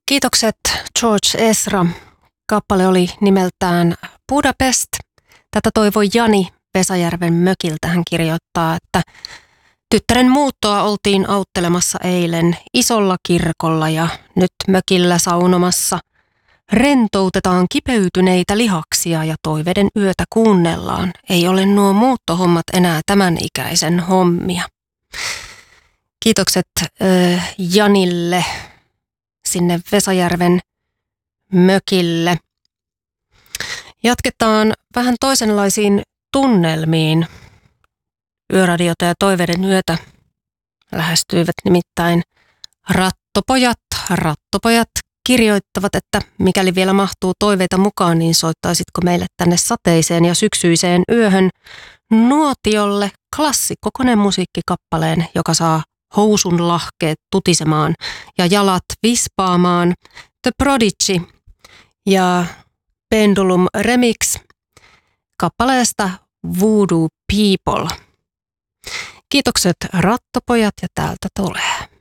Kiitokset George Ezra. Kappale oli nimeltään Budapest. Tätä toivoi Jani Pesajärven mökiltä. Hän kirjoittaa, että tyttären muuttoa oltiin auttelemassa eilen isolla kirkolla ja nyt mökillä saunomassa. Rentoutetaan kipeytyneitä lihaksia ja toiveiden yötä kuunnellaan. Ei ole nuo muuttohommat enää tämän ikäisen hommia. Kiitokset Janille sinne Pesajärven mökille. Jatketaan vähän toisenlaisiin tunnelmiin. Yöradiota ja toiveiden yötä lähestyivät nimittäin Rattopojat. Rattopojat kirjoittavat, että mikäli vielä mahtuu toiveita mukaan, niin soittaisitko meille tänne sateiseen ja syksyiseen yöhön nuotiolle klassikkokoneen musiikkikappaleen, joka saa housun lahkeet tutisemaan ja jalat vispaamaan. The Prodigy ja Pendulum Remix kappaleesta Voodoo People. Kiitokset Rattopojat ja täältä tulee.